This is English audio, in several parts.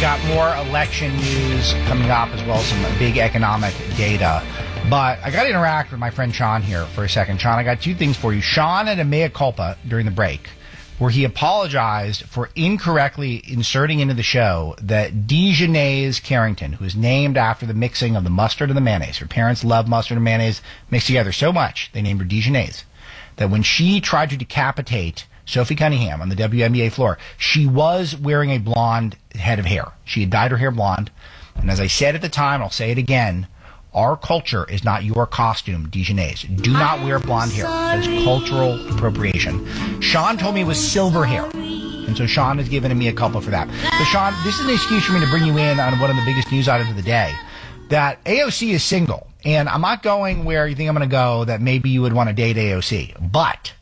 got more election news coming up as well as some big economic data. But I got to interact with my friend Sean here for a second. Sean, I got two things for you. Sean had a mea culpa during the break where he apologized for incorrectly inserting into the show that Dijonnaise Carrington, who is named after the mixing of the mustard and the mayonnaise. Her parents love mustard and mayonnaise mixed together so much, they named her Dijonnaise, that when she tried to decapitate Sophie Cunningham on the WNBA floor, she was wearing a blonde head of hair. She had dyed her hair blonde. And as I said at the time, I'll say it again, our culture is not your costume, Dijonnaise. Do not wear blonde hair. That's cultural appropriation. Sean told me it was silver hair. And so Sean has given me a culpa for that. So Sean, this is an excuse for me to bring you in on one of the biggest news items of the day, that AOC is single. And I'm not going where you think I'm going to go, that maybe you would want to date AOC. But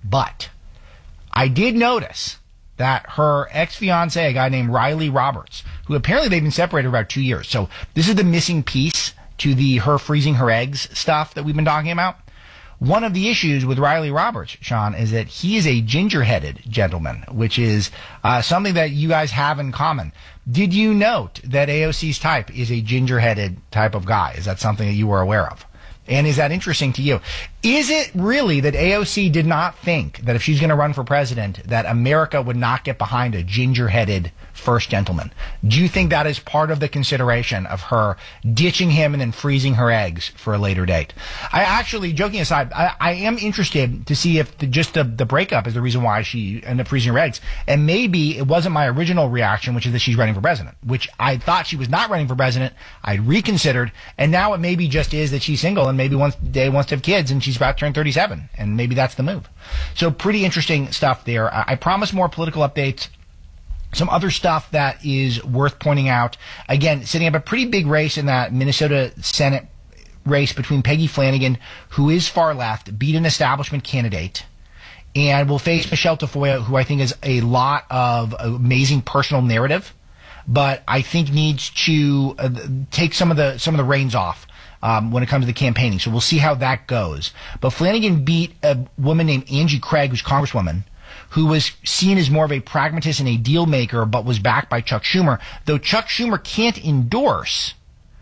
I did notice that her ex-fiancé, a guy named Riley Roberts, who apparently they've been separated about 2 years. So this is the missing piece to the her freezing her eggs stuff that we've been talking about. One of the issues with Riley Roberts, Sean, is that he is a ginger-headed gentleman, which is something that you guys have in common. Did you note that AOC's type is a ginger-headed type of guy? Is that something that you were aware of? And is that interesting to you? Is it really that AOC did not think that if she's going to run for president, that America would not get behind a ginger-headed first gentleman? Do you think that is part of the consideration of her ditching him and then freezing her eggs for a later date? I actually, joking aside, I am interested to see if the breakup is the reason why she ended up freezing her eggs. And maybe it wasn't my original reaction, which is that she's running for president, which I thought she was not running for president. I reconsidered, and now it maybe just is that she's single and maybe one day wants to have kids and she's about to turn 37, and maybe that's the move. So pretty interesting stuff there. I promise more political updates. Some other stuff that is worth pointing out. Again, setting up a pretty big race in that Minnesota Senate race between Peggy Flanagan, who is far left, beat an establishment candidate, and will face Michelle Tafoya, who I think has a lot of amazing personal narrative, but I think needs to take some of the reins off when it comes to the campaigning. So we'll see how that goes. But Flanagan beat a woman named Angie Craig, who's Congresswoman, who was seen as more of a pragmatist and a deal maker, but was backed by Chuck Schumer, though Chuck Schumer can't endorse,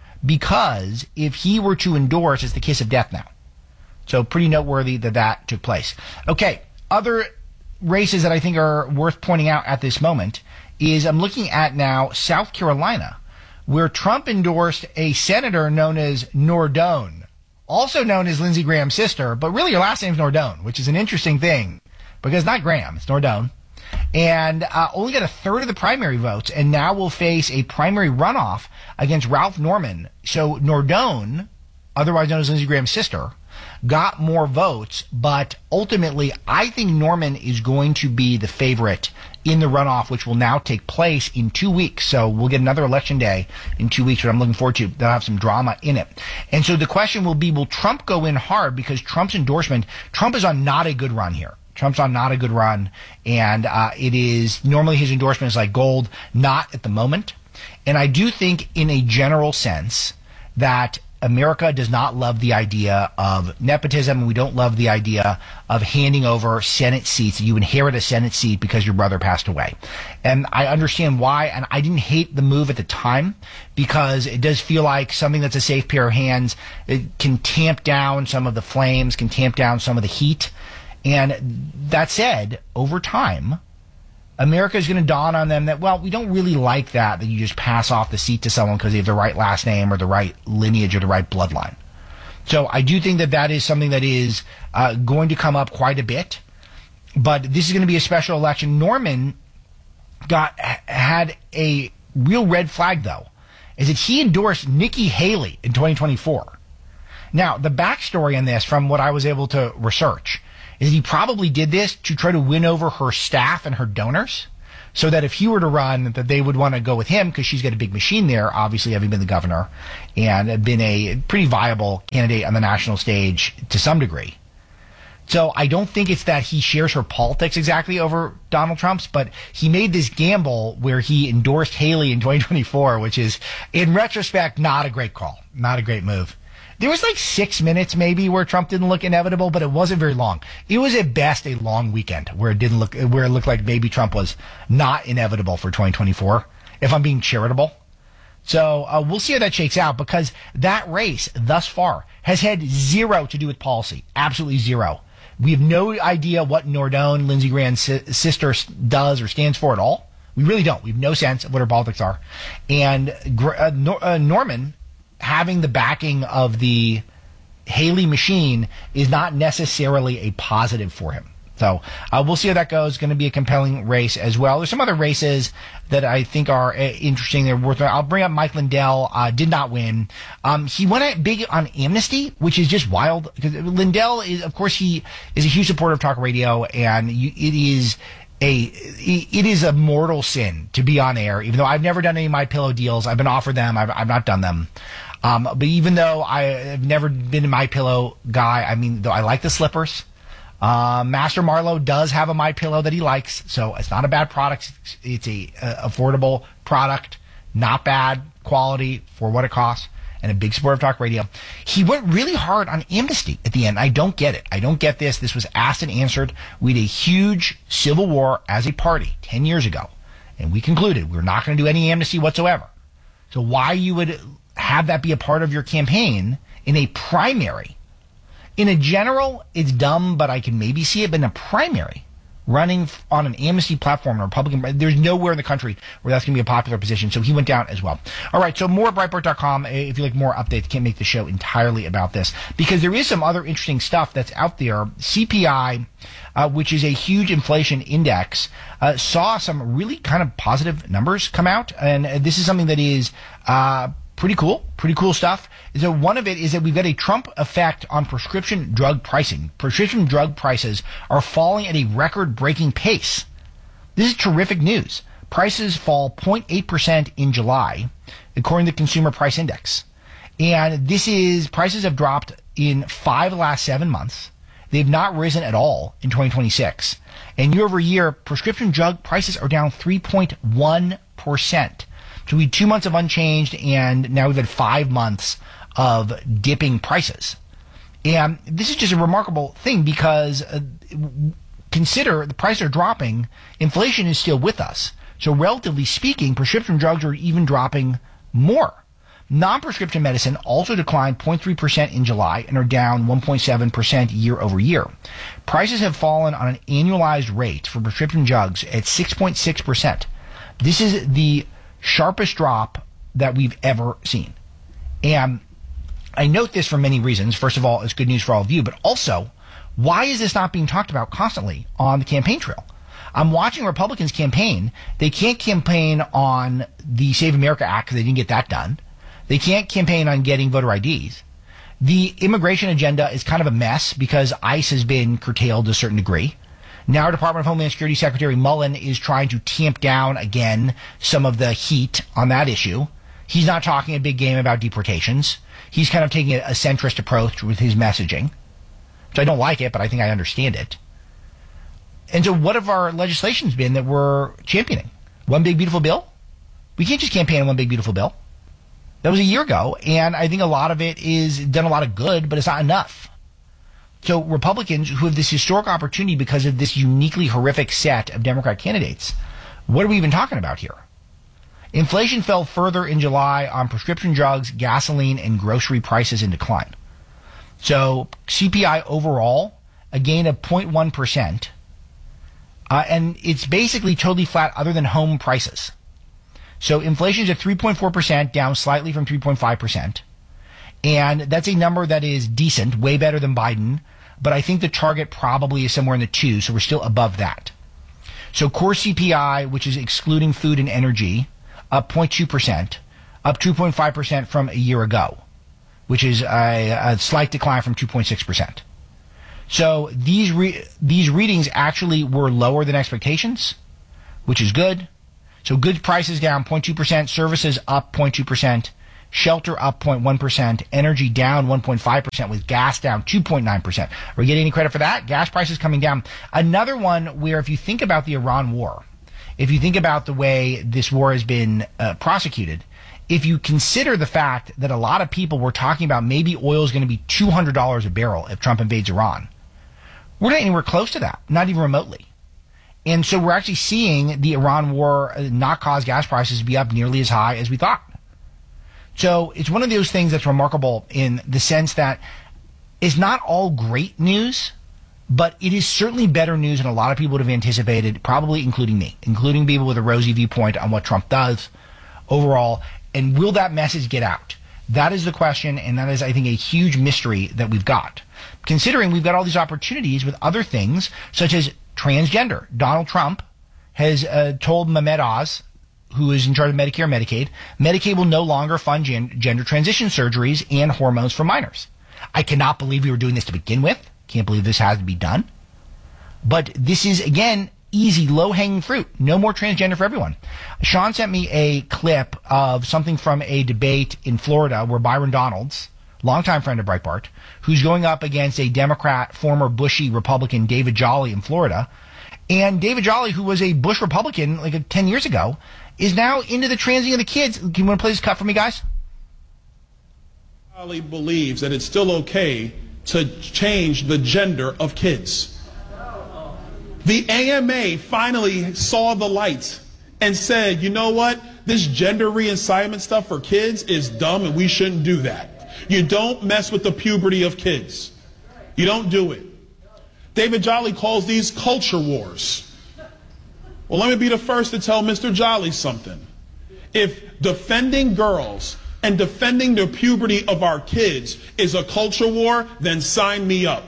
because if he were to endorse, it's the kiss of death now. So pretty noteworthy that took place. Okay, other races that I think are worth pointing out at this moment is I'm looking at now South Carolina, where Trump endorsed a senator known as Nordone, also known as Lindsey Graham's sister, but really her last name's Nordone, which is an interesting thing, because not Graham, it's Nordone, and only got a third of the primary votes, and now will face a primary runoff against Ralph Norman. So Nordone, otherwise known as Lindsey Graham's sister, got more votes, but ultimately I think Norman is going to be the favorite in the runoff, which will now take place in 2 weeks. So we'll get another election day in 2 weeks, which I'm looking forward to. They'll have some drama in it. And so the question will be, will Trump go in hard? Because Trump's endorsement, Trump is on not a good run here. Trump's on not a good run, and it is normally his endorsement is like gold, not at the moment. And I do think in a general sense that America does not love the idea of nepotism. We don't love the idea of handing over Senate seats. You inherit a Senate seat because your brother passed away. And I understand why, and I didn't hate the move at the time because it does feel like something that's a safe pair of hands. It can tamp down some of the flames, can tamp down some of the heat. And that said, over time, America is going to dawn on them that, well, we don't really like that you just pass off the seat to someone because they have the right last name or the right lineage or the right bloodline. So I do think that is something that is going to come up quite a bit. But this is going to be a special election. Norman had a real red flag, though, is that he endorsed Nikki Haley in 2024. Now, the backstory on this, from what I was able to research, is he probably did this to try to win over her staff and her donors so that if he were to run, that they would want to go with him because she's got a big machine there, obviously having been the governor and been a pretty viable candidate on the national stage to some degree. So I don't think it's that he shares her politics exactly over Donald Trump's, but he made this gamble where he endorsed Haley in 2024, which is, in retrospect, not a great call, not a great move. There was like 6 minutes maybe where Trump didn't look inevitable, but it wasn't very long. It was at best a long weekend where it looked like maybe Trump was not inevitable for 2024. if I'm being charitable. So we'll see how that shakes out, because that race thus far has had zero to do with policy. Absolutely zero. We have no idea what Nordone, Lindsey Graham's sister, does or stands for at all. We really don't. We have no sense of what her politics are. And Norman having the backing of the Haley machine is not necessarily a positive for him. So we'll see how that goes. It's going to be a compelling race as well. There's some other races that I think are interesting. They're worth. I'll bring up Mike Lindell. Did not win. He went big on amnesty, which is just wild. Because Lindell is, of course, he is a huge supporter of talk radio, and it is a mortal sin to be on air. Even though I've never done any of my pillow deals, I've been offered them. I've not done them. But even though I have never been a My Pillow guy, I mean, though I like the slippers. Master Marlowe does have a My Pillow that he likes, so it's not a bad product. It's a affordable product, not bad quality for what it costs, and a big supporter of talk radio. He went really hard on amnesty at the end. I don't get it. I don't get this. This was asked and answered. We had a huge civil war as a party 10 years ago, and we concluded we're not going to do any amnesty whatsoever. So why you would have that be a part of your campaign in a primary? In a general, it's dumb, but I can maybe see it. But in a primary, running on an amnesty platform, a Republican, there's nowhere in the country where that's going to be a popular position. So he went down as well. All right, so more at Breitbart.com. If you like more updates, can't make the show entirely about this, because there is some other interesting stuff that's out there. CPI, which is a huge inflation index, saw some really kind of positive numbers come out. And this is something that is pretty cool stuff. So one of it is that we've got a Trump effect on prescription drug pricing. Prescription drug prices are falling at a record-breaking pace. This is terrific news. Prices fall 0.8% in July, according to the Consumer Price Index. And prices have dropped in 5 of the last 7 months. They've not risen at all in 2026. And year over year, prescription drug prices are down 3.1%. So we had 2 months of unchanged, and now we've had 5 months of dipping prices. And this is just a remarkable thing, because consider the prices are dropping. Inflation is still with us. So relatively speaking, prescription drugs are even dropping more. Non-prescription medicine also declined 0.3% in July and are down 1.7% year over year. Prices have fallen on an annualized rate for prescription drugs at 6.6%. This is the sharpest drop that we've ever seen. And I note this for many reasons. First of all, it's good news for all of you, but also, why is this not being talked about constantly on the campaign trail? I'm watching Republicans campaign. They can't campaign on the Save America Act because they didn't get that done. They can't campaign on getting voter IDs. The immigration agenda is kind of a mess because ICE has been curtailed to a certain degree. Now our Department of Homeland Security Secretary Mullen is trying to tamp down again some of the heat on that issue. He's not talking a big game about deportations. He's kind of taking a centrist approach with his messaging. So I don't like it, but I think I understand it. And so what have our legislations been that we're championing? One big beautiful bill? We can't just campaign on one big beautiful bill. That was a year ago, and I think a lot of it is done a lot of good, but it's not enough. So Republicans who have this historic opportunity because of this uniquely horrific set of Democrat candidates, what are we even talking about here? Inflation fell further in July on prescription drugs, gasoline, and grocery prices in decline. So CPI overall, a gain of 0.1%, and it's basically totally flat other than home prices. So inflation is at 3.4%, down slightly from 3.5%. And that's a number that is decent, way better than Biden. But I think the target probably is somewhere in the 2, so we're still above that. So core CPI, which is excluding food and energy, up 0.2%, up 2.5% from a year ago, which is a slight decline from 2.6%. So these readings actually were lower than expectations, which is good. So goods prices down 0.2%, services up 0.2%, shelter up 0.1%, energy down 1.5%, with gas down 2.9%. Are we getting any credit for that? Gas prices coming down. Another one where if you think about the Iran war, if you think about the way this war has been prosecuted, if you consider the fact that a lot of people were talking about maybe oil is going to be $200 a barrel if Trump invades Iran, we're not anywhere close to that, not even remotely. And so we're actually seeing the Iran war not cause gas prices to be up nearly as high as we thought. So it's one of those things that's remarkable in the sense that it's not all great news, but it is certainly better news than a lot of people would have anticipated, probably including me, including people with a rosy viewpoint on what Trump does overall. And will that message get out? That is the question, and that is, I think, a huge mystery that we've got. Considering we've got all these opportunities with other things, such as transgender. Donald Trump has told Mehmet Oz, who is in charge of Medicare and Medicaid will no longer fund gender transition surgeries and hormones for minors. I cannot believe we were doing this to begin with. Can't believe this has to be done. But this is, again, easy, low-hanging fruit. No more transgender for everyone. Sean sent me a clip of something from a debate in Florida where Byron Donalds, longtime friend of Breitbart, who's going up against a Democrat, former Bushy Republican, David Jolly in Florida. And David Jolly, who was a Bush Republican like 10 years ago, is now into the transing of the kids. Can you want to play this cut for me, guys? Jolly believes that it's still okay to change the gender of kids. The AMA finally saw the light and said, you know what? This gender reassignment stuff for kids is dumb and we shouldn't do that. You don't mess with the puberty of kids. You don't do it. David Jolly calls these culture wars. Well, let me be the first to tell Mr. Jolly something. If defending girls and defending the puberty of our kids is a culture war, then sign me up.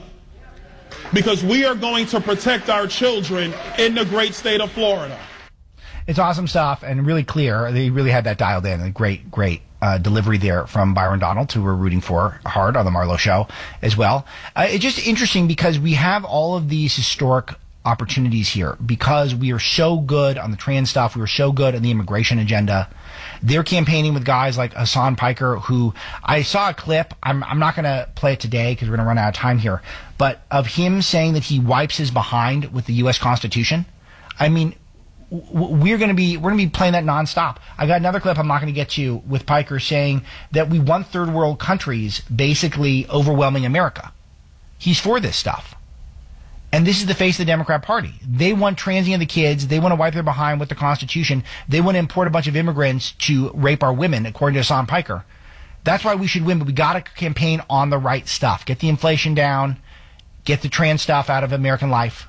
Because we are going to protect our children in the great state of Florida. It's awesome stuff and really clear. They really had that dialed in. A great delivery there from Byron Donalds, who we're rooting for hard on the Marlowe Show as well. It's just interesting because we have all of these historic opportunities here because we are so good on the trans stuff. We were so good on the immigration agenda. They're campaigning with guys like Hassan Piker, who I saw a clip. I'm not going to play it today because we're going to run out of time here, but of him saying that he wipes his behind with the U.S. Constitution. I mean, we're going to be playing that nonstop. I got another clip I'm not going to get to with Piker saying that we want third world countries basically overwhelming America. He's for this stuff. And this is the face of the Democrat Party. They want transing of the kids. They want to wipe their behind with the Constitution. They want to import a bunch of immigrants to rape our women, according to Hassan Piker. That's why we should win, but we got to campaign on the right stuff. Get the inflation down. Get the trans stuff out of American life.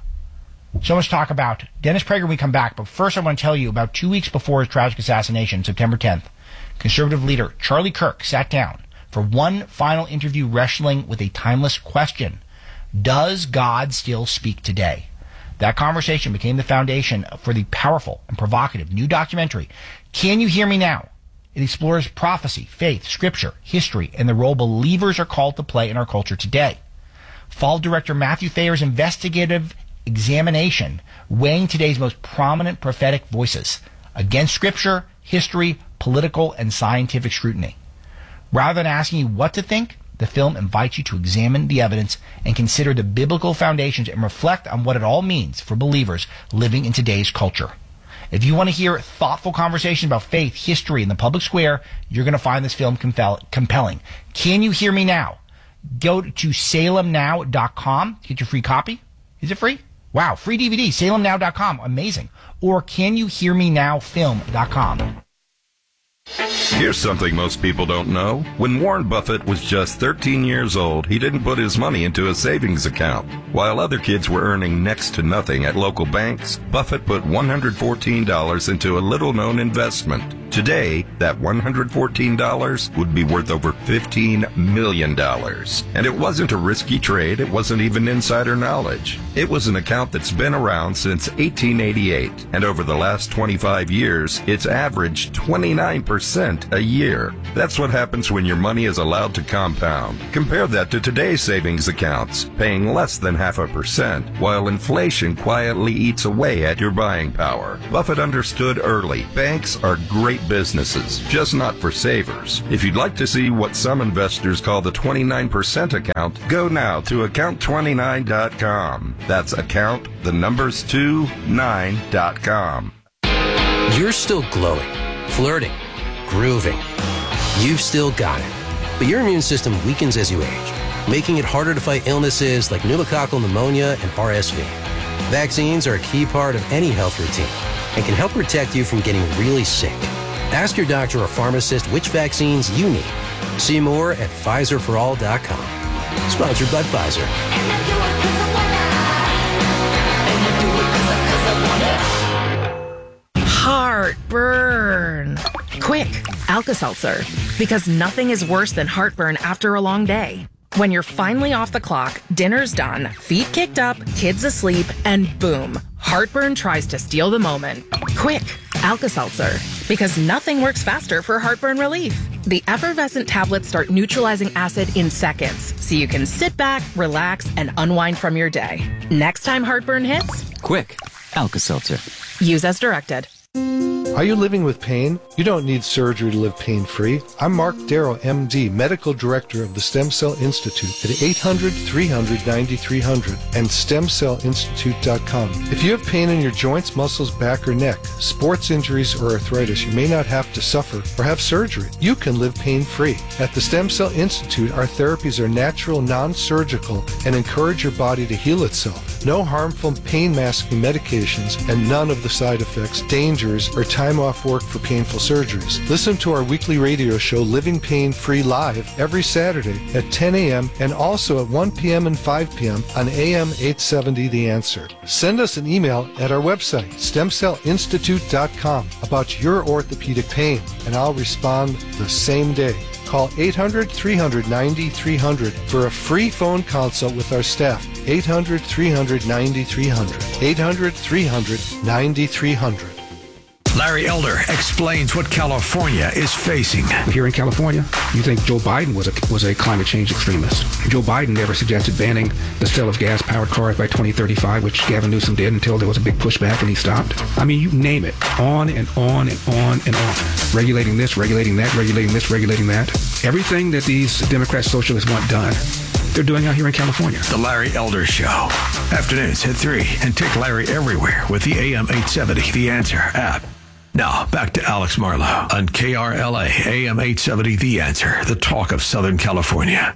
So much to talk about. Dennis Prager when we come back, but first I want to tell you about 2 weeks before his tragic assassination, September 10th, conservative leader Charlie Kirk sat down for one final interview wrestling with a timeless question. Does God still speak today? That conversation became the foundation for the powerful and provocative new documentary, Can You Hear Me Now? It explores prophecy, faith, scripture, history, and the role believers are called to play in our culture today. Follow director Matthew Thayer's investigative examination, weighing today's most prominent prophetic voices against scripture, history, political, and scientific scrutiny. Rather than asking you what to think, the film invites you to examine the evidence and consider the biblical foundations and reflect on what it all means for believers living in today's culture. If you want to hear thoughtful conversations about faith, history, and the public square, you're going to find this film compelling. Can You Hear Me Now? Go to salemnow.com to get your free copy. Is it free? Wow, free DVD, salemnow.com. Amazing. Or canyouhearmenowfilm.com. Here's something most people don't know. When Warren Buffett was just 13 years old, he didn't put his money into a savings account. While other kids were earning next to nothing at local banks, Buffett put $114 into a little-known investment. Today, that $114 would be worth over $15 million. And it wasn't a risky trade. It wasn't even insider knowledge. It was an account that's been around since 1888. And over the last 25 years, it's averaged 29% a year. That's what happens when your money is allowed to compound. Compare that to today's savings accounts, paying less than 0.5%, while inflation quietly eats away at your buying power. Buffett understood early. Banks are great businesses, just not for savers. If you'd like to see what some investors call the 29% account, go now to account29.com. That's account, the numbers 29.com. You're still glowing, flirting, grooving. You've still got it. But your immune system weakens as you age, making it harder to fight illnesses like pneumococcal pneumonia and RSV. Vaccines are a key part of any health routine and can help protect you from getting really sick. Ask your doctor or pharmacist which vaccines you need. See more at PfizerForAll.com. Sponsored by Pfizer. Heartburn. Quick, Alka-Seltzer. Because nothing is worse than heartburn after a long day. When you're finally off the clock, dinner's done, feet kicked up, kids asleep, and boom, heartburn tries to steal the moment. Quick, Alka-Seltzer. Because nothing works faster for heartburn relief. The effervescent tablets start neutralizing acid in seconds, so you can sit back, relax, and unwind from your day. Next time heartburn hits, quick, Alka-Seltzer. Use as directed. Are you living with pain? You don't need surgery to live pain-free. I'm Mark Darrow, MD, Medical Director of the Stem Cell Institute at 800-300-9300 and StemCellInstitute.com. If you have pain in your joints, muscles, back, or neck, sports injuries, or arthritis, you may not have to suffer or have surgery. You can live pain-free. At the Stem Cell Institute, our therapies are natural, non-surgical, and encourage your body to heal itself. No harmful pain-masking medications and none of the side effects, dangers, or time off work for painful surgeries. Listen to our weekly radio show, Living Pain Free, live every Saturday at 10 a.m. and also at 1 p.m. and 5 p.m. on AM 870 The Answer. Send us an email at our website, StemCellInstitute.com, about your orthopedic pain, and I'll respond the same day. Call 800-300-9300 for a free phone consult with our staff. 800-300-9300. 800-300-9300. Larry Elder explains what California is facing. Here in California, you think Joe Biden was a climate change extremist. Joe Biden never suggested banning the sale of gas-powered cars by 2035, which Gavin Newsom did until there was a big pushback and he stopped. I mean, you name it. On and on and on and on. Regulating this, regulating that, regulating this, regulating that. Everything that these Democrat socialists want done, they're doing out here in California. The Larry Elder Show. Afternoons at 3. And take Larry everywhere with the AM 870 The Answer app. Now, back to Alex Marlow on KRLA AM 870 The Answer, the talk of Southern California.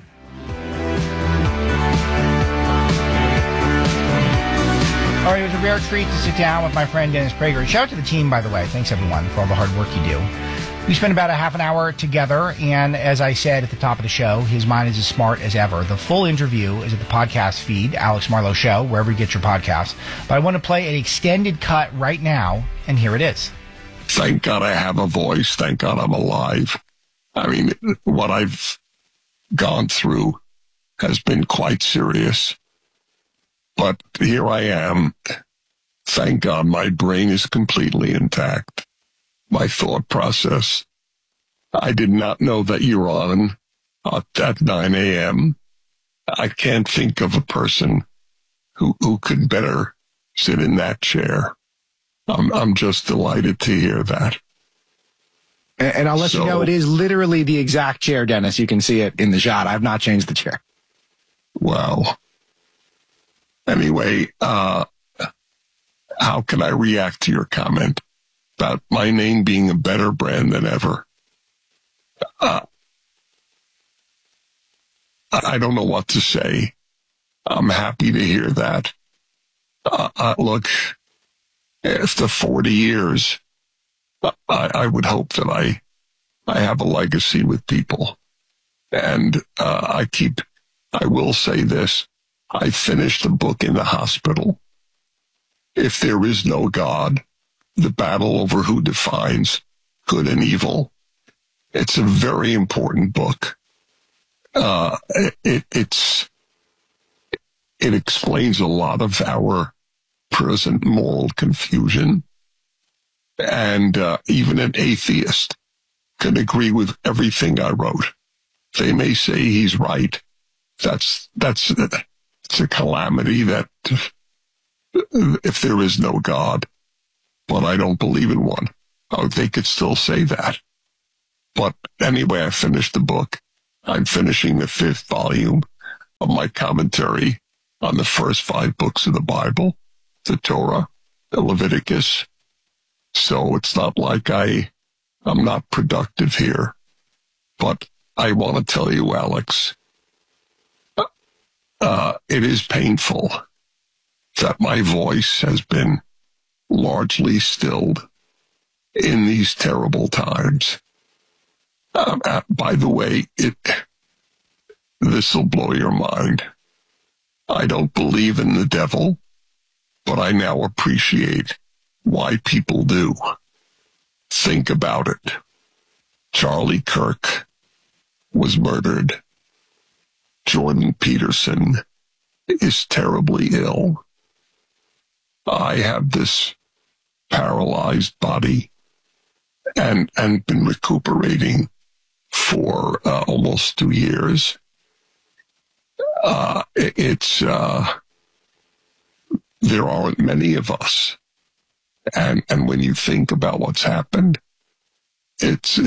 All right, it was a rare treat to sit down with my friend Dennis Prager. Shout out to the team, by the way. Thanks, everyone, for all the hard work you do. We spent about a half an hour together, and as I said at the top of the show, his mind is as smart as ever. The full interview is at the podcast feed, Alex Marlow Show, wherever you get your podcasts. But I want to play an extended cut right now, and here it is. Thank God I have a voice. Thank God I'm alive. I mean, what I've gone through has been quite serious. But here I am. Thank God my brain is completely intact. My thought process. I did not know that you're on at 9 a.m. I can't think of a person who could better sit in that chair. I'm just delighted to hear that. And I'll let you know, it is literally the exact chair, Dennis. You can see it in the shot. I've not changed the chair. Wow. Anyway, how can I react to your comment about my name being a better brand than ever? I don't know what to say. I'm happy to hear that. Look, after 40 years, I would hope that I have a legacy with people. And I will say this. I finished the book in the hospital. If There Is No God, the battle over who defines good and evil. It's a very important book. It explains a lot of our present moral confusion. And even an atheist can agree with everything I wrote. They may say he's right. It's a calamity that if there is no God, but I don't believe in one. Oh, they could still say that. But anyway, I finished the book. I'm finishing the 5th volume of my commentary on the first 5 books of the Bible, the Torah, the Leviticus. So it's not like I'm not productive here. But I want to tell you, Alex, it is painful that my voice has been largely stilled in these terrible times. By the way, this will blow your mind. I don't believe in the devil, but I now appreciate why people do. Think about it. Charlie Kirk was murdered. Jordan Peterson is terribly ill. I have this paralyzed body and been recuperating for almost 2 years. There aren't many of us. And when you think about what's happened, it's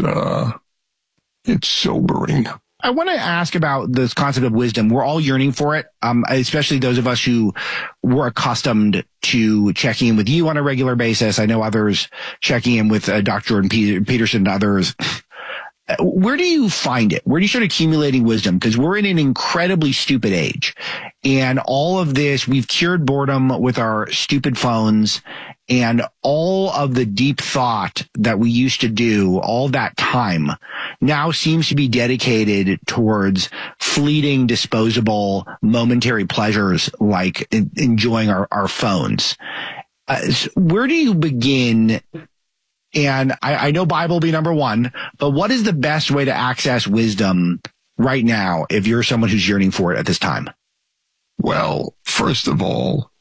sobering. I want to ask about this concept of wisdom. We're all yearning for it, especially those of us who were accustomed to checking in with you on a regular basis. I know others checking in with Dr. Jordan Peterson and others. Where do you find it? Where do you start accumulating wisdom? Because we're in an incredibly stupid age. And all of this, we've cured boredom with our stupid phones, and all of the deep thought that we used to do, all that time, now seems to be dedicated towards fleeting, disposable, momentary pleasures like enjoying our phones. Where do you begin? And I know Bible will be number one, but what is the best way to access wisdom right now if you're someone who's yearning for it at this time? Well, first of all,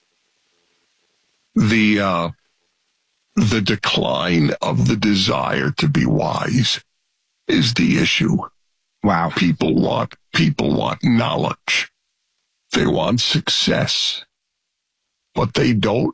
the decline of the desire to be wise is the issue. Wow. People want knowledge. They want success, but they don't.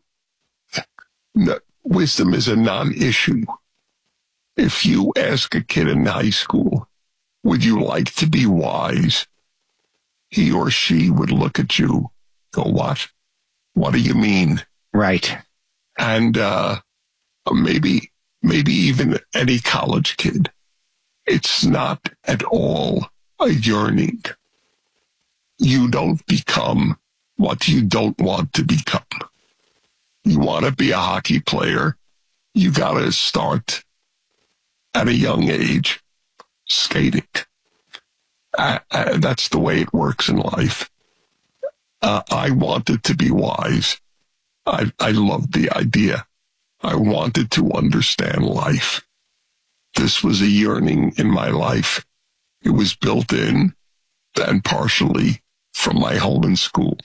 Wisdom is a non-issue. If you ask a kid in high school, would you like to be wise? He or she would look at you, go, what? What do you mean? Right. And maybe even any college kid. It's not at all a yearning. You don't become what you don't want to become. You want to be a hockey player, you got to start at a young age skating. That's the way it works in life. I wanted to be wise. I loved the idea. I wanted to understand life. This was a yearning in my life. It was built in, and partially from my home and school.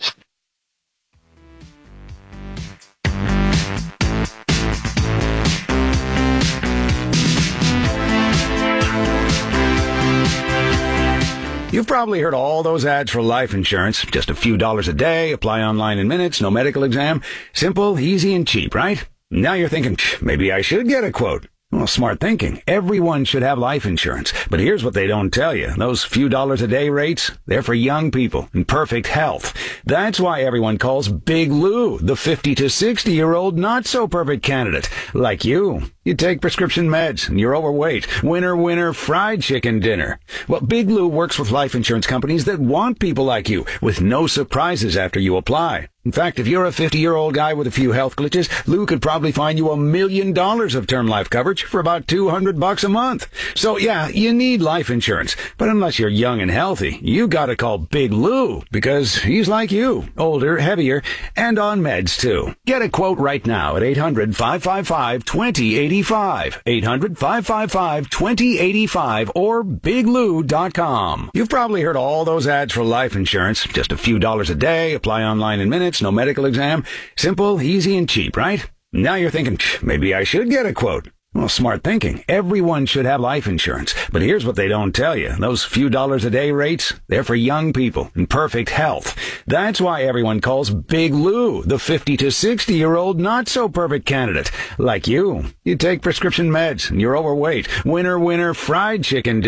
You've probably heard all those ads for life insurance. Just a few dollars a day, apply online in minutes, no medical exam. Simple, easy, and cheap, right? Now you're thinking, maybe I should get a quote. Well, smart thinking. Everyone should have life insurance. But here's what they don't tell you. Those few dollars a day rates, they're for young people in perfect health. That's why everyone calls Big Lou the 50 to 60-year-old not-so-perfect candidate. Like you. You take prescription meds, and you're overweight. Winner, fried chicken dinner. Well, Big Lou works with life insurance companies that want people like you, with no surprises after you apply. In fact, if you're a 50-year-old guy with a few health glitches, Lou could probably find you $1 million of term life coverage for about $200 a month. So yeah, you need life insurance. But unless you're young and healthy, you gotta call Big Lou, because he's like you, older, heavier, and on meds too. Get a quote right now at 800-555-2085. 800-555-2085 or biglou.com. You've probably heard all those ads for life insurance. Just a few dollars a day, apply online in minutes, no medical exam. Simple, easy, and cheap, right? Now you're thinking, maybe I should get a quote. Well, smart thinking. Everyone should have life insurance. But here's what they don't tell you. Those few dollars a day rates, they're for young people in perfect health. That's why everyone calls Big Lou the 50 to 60-year-old not-so-perfect candidate. Like you. You take prescription meds, and you're overweight. Winner, fried chicken dinner.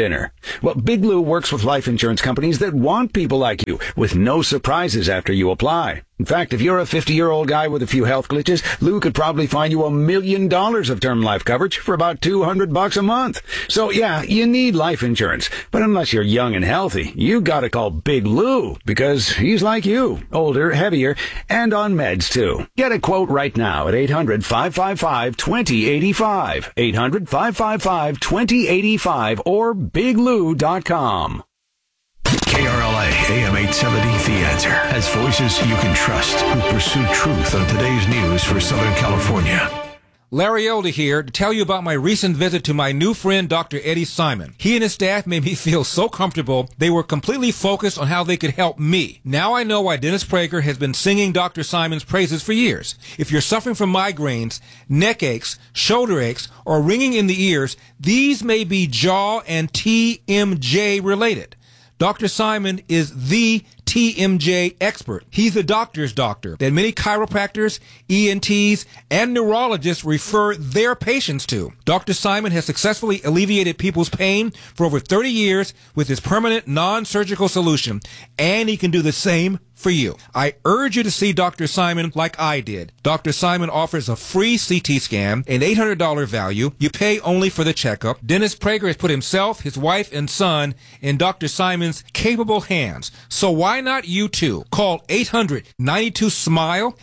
Well, Big Lou works with life insurance companies that want people like you, with no surprises after you apply. In fact, if you're a 50-year-old guy with a few health glitches, Lou could probably find you $1 million of term life coverage for about $200 a month. So yeah, you need life insurance. But unless you're young and healthy, you gotta call Big Lou, because he's like you, older, heavier, and on meds too. Get a quote right now at 800-555-2085. 800-555-2085 or biglou.com. KRLA AM 870 The Answer has voices you can trust who pursue truth on today's news for Southern California. Larry Elder here to tell you about my recent visit to my new friend, Dr. Eddie Simon. He and his staff made me feel so comfortable, they were completely focused on how they could help me. Now I know why Dennis Prager has been singing Dr. Simon's praises for years. If you're suffering from migraines, neck aches, shoulder aches, or ringing in the ears, these may be jaw and TMJ related. Dr. Simon is the TMJ expert. He's the doctor's doctor that many chiropractors, ENTs, and neurologists refer their patients to. Dr. Simon has successfully alleviated people's pain for over 30 years with his permanent non-surgical solution, and he can do the same for you. I urge you to see Dr. Simon like I did. Dr. Simon offers a free CT scan, an $800 value. You pay only for the checkup. Dennis Prager has put himself, his wife, and son in Dr. Simon's capable hands. So why not you too? Call 800-92-SMILE,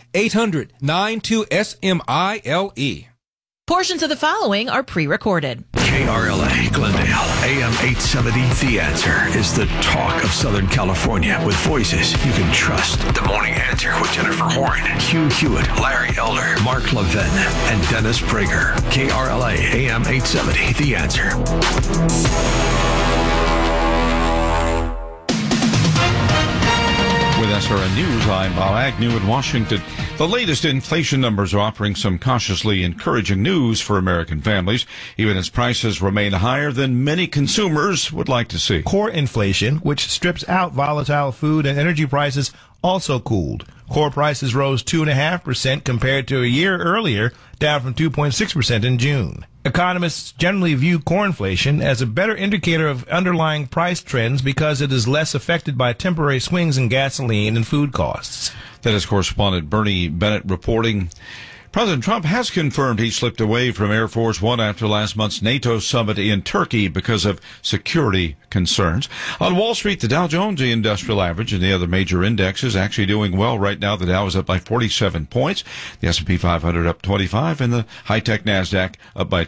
800-92-SMILE. Portions of the following are pre-recorded. KRLA Glendale, AM 870 The Answer is the talk of Southern California with voices you can trust. The Morning Answer with Jennifer Horn, Hugh Hewitt, Larry Elder, Mark Levin, and Dennis Prager. KRLA AM 870 The Answer. With SRN News, I'm Bob Agnew in Washington. The latest inflation numbers are offering some cautiously encouraging news for American families, even as prices remain higher than many consumers would like to see. Core inflation, which strips out volatile food and energy prices, also cooled. Core prices rose 2.5% compared to a year earlier, down from 2.6% in June. Economists generally view core inflation as a better indicator of underlying price trends because it is less affected by temporary swings in gasoline and food costs. That is correspondent Bernie Bennett reporting. President Trump has confirmed he slipped away from Air Force One after last month's NATO summit in Turkey because of security concerns. On Wall Street, the Dow Jones Industrial Average and the other major indexes actually doing well right now. The Dow is up by 47 points, the S&P 500 up 25, and the high-tech NASDAQ up by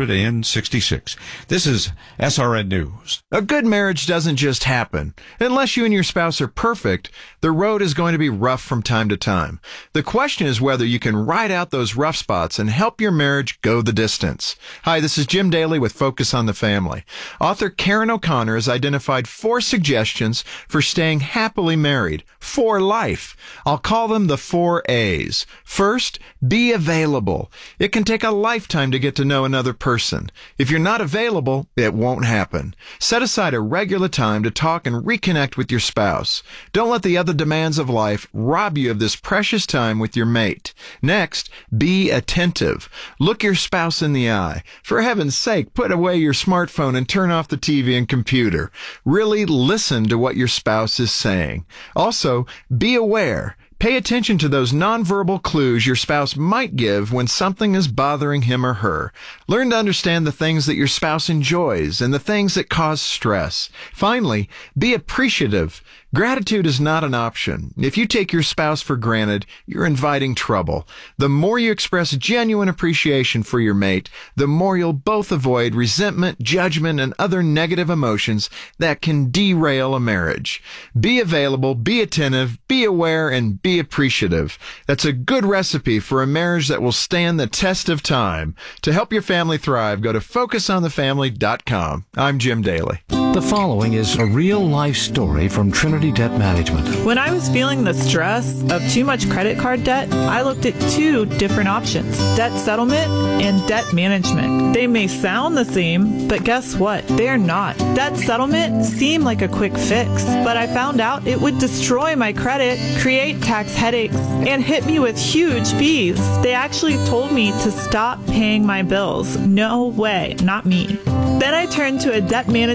266. This is SRN News. A good marriage doesn't just happen. Unless you and your spouse are perfect, the road is going to be rough from time to time. The question is whether you can ride out those rough spots and help your marriage go the distance. Hi, this is Jim Daly with Focus on the Family. Author Karen O'Connor has identified 4 suggestions for staying happily married for life. I'll call them the 4 A's. First, be available. It can take a lifetime to get to know another person. If you're not available, it won't happen. Set aside a regular time to talk and reconnect with your spouse. Don't let the other demands of life rob you of this precious time with your mate. Next, be attentive. Look your spouse in the eye. For heaven's sake, put away your smartphone and turn off the TV and computer. Really listen to what your spouse is saying. Also, be aware. Pay attention to those nonverbal clues your spouse might give when something is bothering him or her. Learn to understand the things that your spouse enjoys and the things that cause stress. Finally, be appreciative. Gratitude is not an option. If you take your spouse for granted, you're inviting trouble. The more you express genuine appreciation for your mate, the more you'll both avoid resentment, judgment, and other negative emotions that can derail a marriage. Be available, be attentive, be aware, and be appreciative. That's a good recipe for a marriage that will stand the test of time. To help your family thrive, go to FocusOnTheFamily.com. I'm Jim Daly. The following is a real-life story from Trinity Debt Management. When I was feeling the stress of too much credit card debt, I looked at 2 different options, debt settlement and debt management. They may sound the same, but guess what? They're not. Debt settlement seemed like a quick fix, but I found out it would destroy my credit, create tax headaches, and hit me with huge fees. They actually told me to stop paying my bills. No way, not me. Then I turned to a debt management plan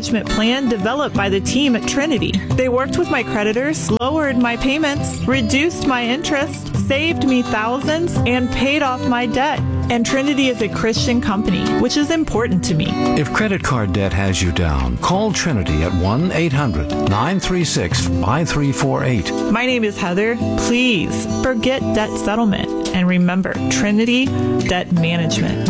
plan developed by the team at Trinity. They worked with my creditors, lowered my payments, reduced my interest, saved me thousands, and paid off my debt. And Trinity is a Christian company, which is important to me. If credit card debt has you down, call Trinity at 1-800-936-5348. My name is Heather. Please forget debt settlement. And remember, Trinity Debt Management.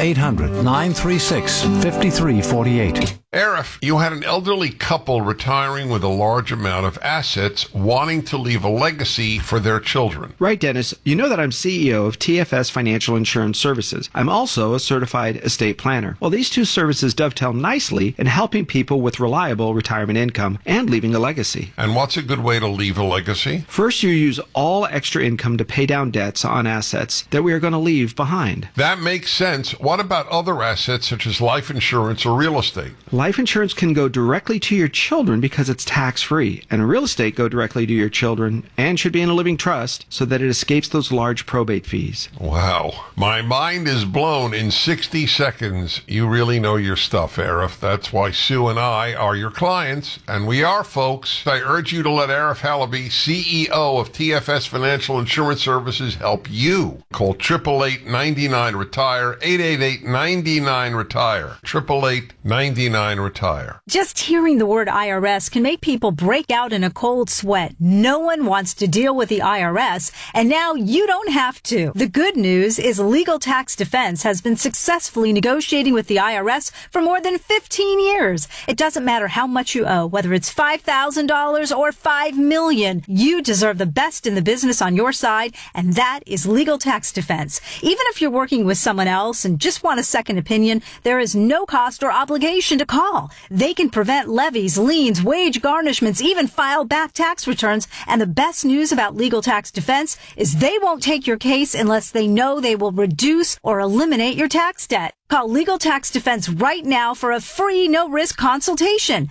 1-800-936-5348. Arif, you had an elderly couple retiring with a large amount of assets wanting to leave a legacy for their children. Right, Dennis. You know that I'm CEO of TFS Financial Insurance Services. I'm also a certified estate planner. Well, these two services dovetail nicely in helping people with reliable retirement income and leaving a legacy. And what's a good way to leave a legacy? First, you use all extra income to pay down debts on assets that we are going to leave behind. That makes sense. What about other assets such as life insurance or real estate? Life insurance can go directly to your children because it's tax-free, and real estate go directly to your children and should be in a living trust so that it escapes those large probate fees. Wow. My mind is blown in 60 seconds. You really know your stuff, Arif. That's why Sue and I are your clients, and we are, folks. I urge you to let Arif Halaby, CEO of TFS Financial Insurance Services, help you. Call 888-99-RETIRE, 888-99-RETIRE, 888-99-RETIRE. Just hearing the word IRS can make people break out in a cold sweat. No one wants to deal with the IRS, and now you don't have to. The good news is Legal Tax Defense has been successfully negotiating with the IRS for more than 15 years. It doesn't matter how much you owe, whether it's $5,000 or $5 million. You deserve the best in the business on your side, and that is Legal Tax Defense. Even if you're working with someone else and just want a second opinion, there is no cost or obligation to call. They can prevent levies, liens, wage garnishments, even file back tax returns. And the best news about Legal Tax Defense is they won't take your case unless they know they will reduce or eliminate your tax debt. Call Legal Tax Defense right now for a free, no-risk consultation.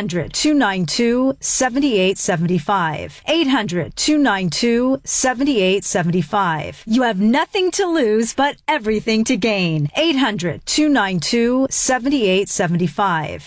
800-292-7875. 800-292-7875. You have nothing to lose, but everything to gain. 800-292-7875.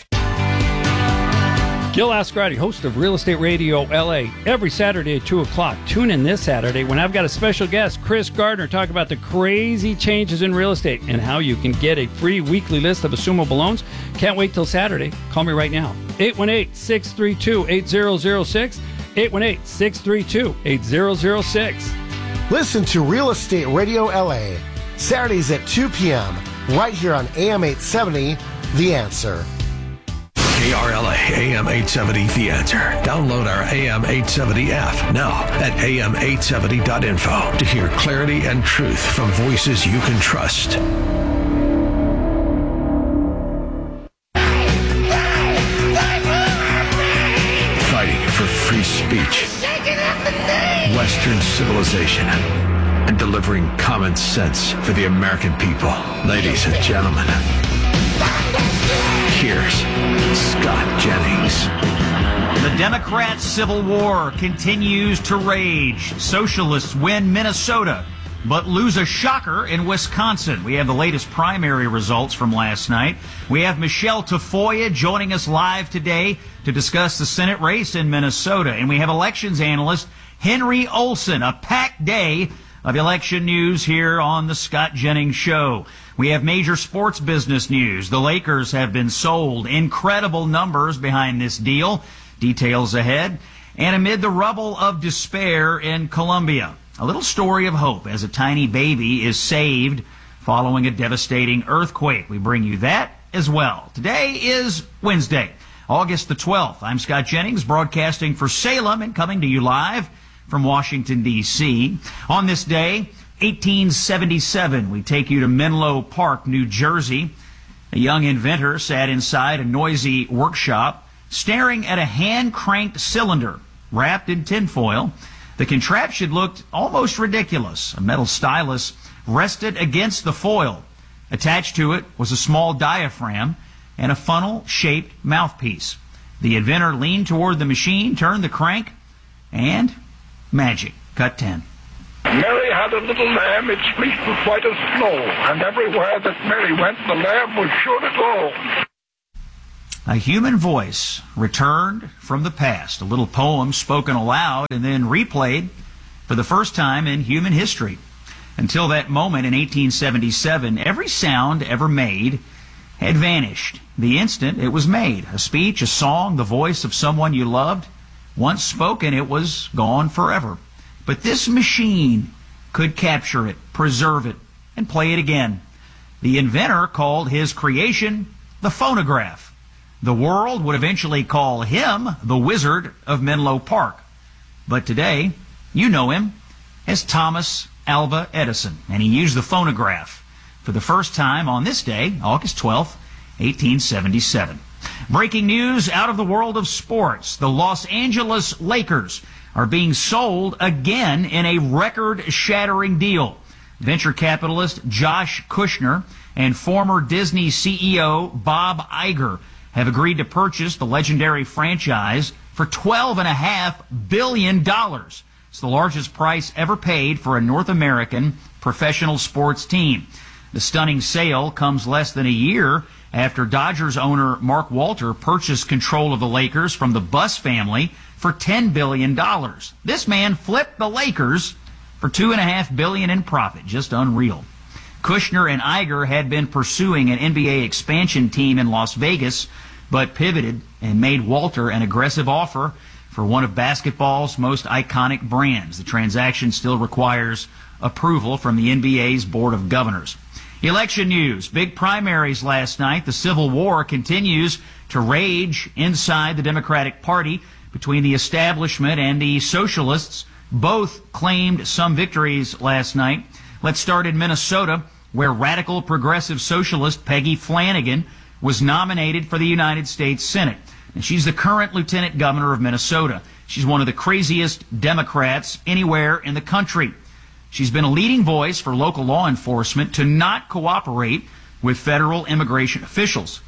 Gil Ascarati, host of Real Estate Radio LA, every Saturday at 2 o'clock. Tune in this Saturday when I've got a special guest, Chris Gardner, talk about the crazy changes in real estate and how you can get a free weekly list of assumable loans. Can't wait till Saturday. Call me right now. 818-632-8006. 818-632-8006. Listen to Real Estate Radio LA, Saturdays at 2 p.m., right here on AM 870, The Answer. KRLA AM 870 The Answer. Download our AM 870 app now at am870.info to hear clarity and truth from voices you can trust. Fighting for free speech, Western civilization, and delivering common sense for the American people. Ladies and gentlemen, here's Scott Jennings. The Democrats' civil war continues to rage. Socialists win Minnesota, but lose a shocker in Wisconsin. We have the latest primary results from last night. We have Michelle Tafoya joining us live today to discuss the Senate race in Minnesota. And we have elections analyst Henry Olson. A packed day of election news here on the Scott Jennings Show. We have major sports business news. The Lakers have been sold. Incredible numbers behind this deal. Details ahead. And amid the rubble of despair in Colombia, a little story of hope as a tiny baby is saved following a devastating earthquake. We bring you that as well. Today is Wednesday, August the 12th. I'm Scott Jennings, broadcasting for Salem and coming to you live from Washington, D.C. On this day, 1877, we take you to Menlo Park, New Jersey. A young inventor sat inside a noisy workshop, staring at a hand-cranked cylinder wrapped in tinfoil. The contraption looked almost ridiculous. A metal stylus rested against the foil. Attached to it was a small diaphragm and a funnel-shaped mouthpiece. The inventor leaned toward the machine, turned the crank, and magic. Cut 10. Mary had a little lamb, its fleece was white as snow, and everywhere that Mary went, the lamb was sure to go. A human voice returned from the past, a little poem spoken aloud and then replayed for the first time in human history. Until that moment in 1877, every sound ever made had vanished. The instant it was made, a speech, a song, the voice of someone you loved, once spoken, it was gone forever. But this machine could capture it, preserve it, and play it again. The inventor called his creation the phonograph. The world would eventually call him the Wizard of Menlo Park. But today, you know him as Thomas Alva Edison, and he used the phonograph for the first time on this day, August 12th, 1877. Breaking news out of the world of sports. The Los Angeles Lakers are being sold again in a record-shattering deal. Venture capitalist Josh Kushner and former Disney CEO Bob Iger have agreed to purchase the legendary franchise for $12.5 billion. It's the largest price ever paid for a North American professional sports team. The stunning sale comes less than a year after Dodgers owner Mark Walter purchased control of the Lakers from the Buss family for $10 billion. This man flipped the Lakers for $2.5 billion in profit. Just unreal. Kushner and Iger had been pursuing an NBA expansion team in Las Vegas, but pivoted and made Walter an aggressive offer for one of basketball's most iconic brands. The transaction still requires approval from the NBA's Board of Governors. Election news. Big primaries last night. The Civil War continues to rage inside the Democratic Party between the establishment and the socialists. Both claimed some victories last night. Let's start in Minnesota, where radical progressive socialist Peggy Flanagan was nominated for the United States Senate. And she's the current lieutenant governor of Minnesota. She's one of the craziest Democrats anywhere in the country. She's been a leading voice for local law enforcement to not cooperate with federal immigration officials.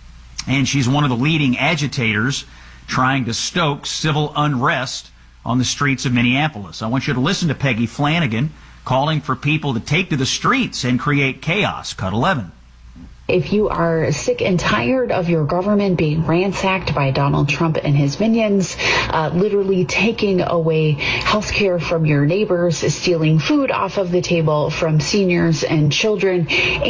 And she's one of the leading agitators trying to stoke civil unrest on the streets of Minneapolis. I want you to listen to Peggy Flanagan calling for people to take to the streets and create chaos. Cut 11. If you are sick and tired of your government being ransacked by Donald Trump and his minions, literally taking away health care from your neighbors, stealing food off of the table from seniors and children,